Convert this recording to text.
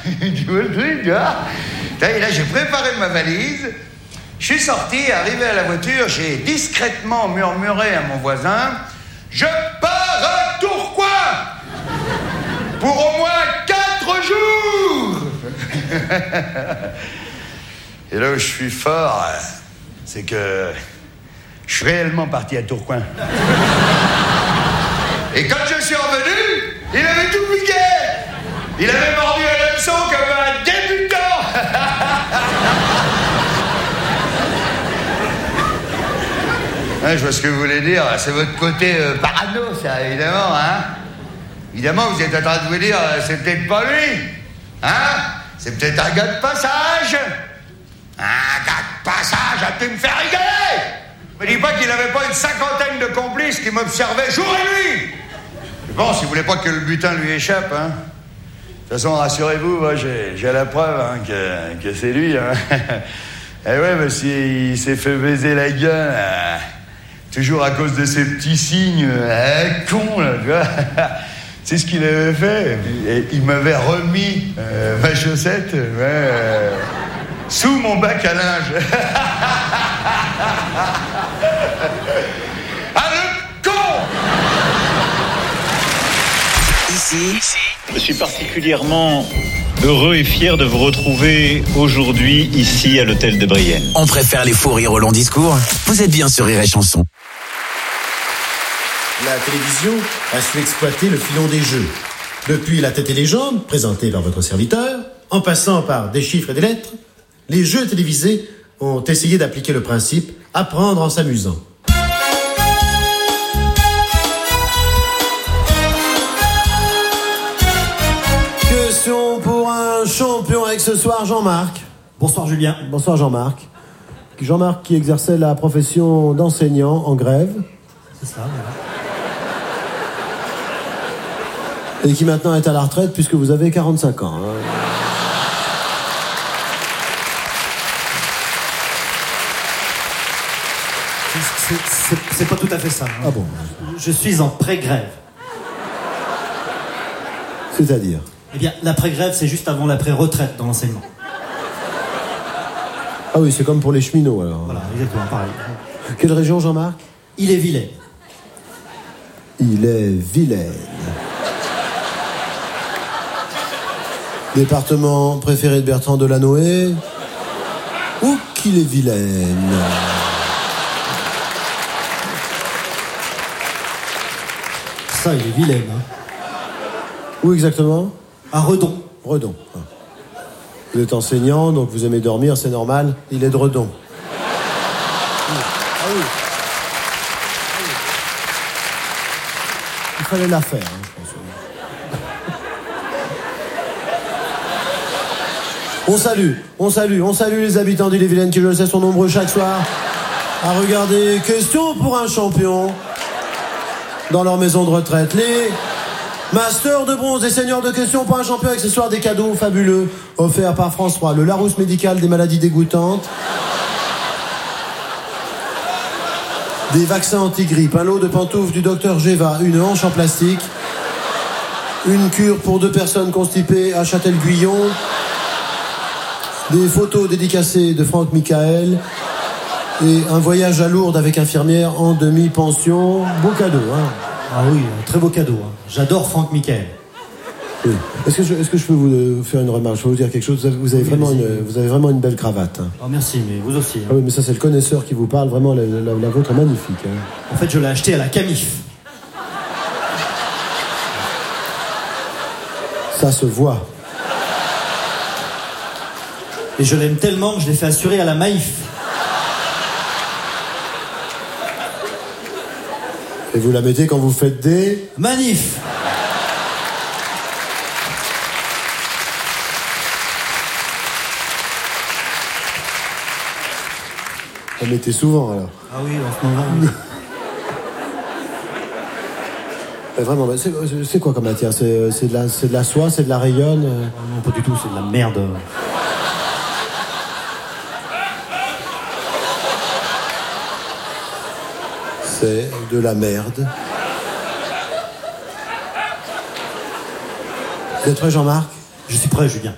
Tu vois le truc, tu vois? Et là, j'ai préparé ma valise. Je suis sorti, arrivé à la voiture, j'ai discrètement murmuré à mon voisin « Je pars à Tourcoing pour au moins 4 jours !» Et là où je suis fort, c'est que je suis réellement parti à Tourcoing. Et quand je suis revenu, il avait tout piqué. Il avait mordu à l'hameçon comme un débutant. Ouais, je vois ce que vous voulez dire. C'est votre côté parano, ça, évidemment, hein. Évidemment, vous êtes en train de vous dire, c'est peut-être pas lui. Hein? C'est peut-être un gars de passage. Un gars de passage, as-tu me faire rigoler? Me dis pas qu'il n'avait pas une 50aine de complices qui m'observaient jour et nuit. Bon, si vous voulez pas que le butin lui échappe, hein. De toute façon, rassurez-vous, moi, j'ai la preuve hein, que c'est lui. Hein. Et ouais, parce qu'il s'est fait baiser la gueule, toujours à cause de ces petits signes, con, là, tu vois. C'est ce qu'il avait fait. Et il m'avait remis ma chaussette sous mon bac à linge. Ah, le con! Ici, je suis particulièrement heureux et fier de vous retrouver aujourd'hui ici à l'hôtel de Brienne. On préfère les faux rires au long discours. Vous êtes bien sur Rire et Chanson. La télévision a su exploiter le filon des jeux. Depuis La Tête et Légende, présenté par votre serviteur, en passant par des chiffres et des lettres, les jeux télévisés ont essayé d'appliquer le principe « apprendre en s'amusant ». Question pour un champion avec ce soir, Jean-Marc. Bonsoir Julien. Bonsoir Jean-Marc. Jean-Marc qui exerçait la profession d'enseignant en grève. C'est ça, voilà. Et qui maintenant est à la retraite puisque vous avez 45 ans. Hein. C'est pas tout à fait ça. Hein. Ah bon? Je suis en pré-grève. C'est-à-dire? Eh bien, la pré-grève, c'est juste avant la pré-retraite dans l'enseignement. Ah oui, c'est comme pour les cheminots alors. Voilà, exactement, pareil. Quelle région, Jean-Marc? Il est Vilaine. Il est Vilaine. Département préféré de Bertrand Delanoë? Ou qu'il est Vilaine? Ça, il est Vilaine. Hein. Où exactement? À Redon. Redon. Ah. Vous êtes enseignant, donc vous aimez dormir, c'est normal. Il est de Redon. Ah oui. Il fallait la faire, hein, je pense. On salue les habitants d'Ille-et-Vilaine qui, je le sais, sont nombreux chaque soir à regarder Question pour un champion dans leur maison de retraite. Les masters de bronze et seigneurs de Question pour un champion, accessoires des cadeaux fabuleux offerts par France 3. Le Larousse médical des maladies dégoûtantes. Des vaccins anti-grippe, un lot de pantoufles du docteur Géva, une hanche en plastique, une cure pour 2 personnes constipées à Châtel-Guyon, des photos dédicacées de Franck Michael et un voyage à Lourdes avec infirmière en demi-pension. Beau cadeau, hein. Ah oui, un très beau cadeau. Hein. J'adore Franck Michael. Oui. Est-ce que je peux vous faire une remarque? Je peux vous dire quelque chose? Vous avez vraiment une belle cravate. Hein. Oh merci, mais vous aussi. Hein. Ah oui, mais ça c'est le connaisseur qui vous parle. Vraiment, la vôtre est magnifique. Hein. En fait, je l'ai acheté à la Camif. Ça se voit. Et je l'aime tellement que je l'ai fait assurer à la Maïf. Et vous la mettez quand vous faites des... Manif. Vous la mettez souvent alors. Ah oui, en ce moment. Vraiment, c'est quoi comme matière? C'est de la soie, c'est de la rayonne? Non, pas du tout, c'est de la merde. C'est de la merde. Vous êtes prêt, Jean-Marc? Je suis prêt, Julien.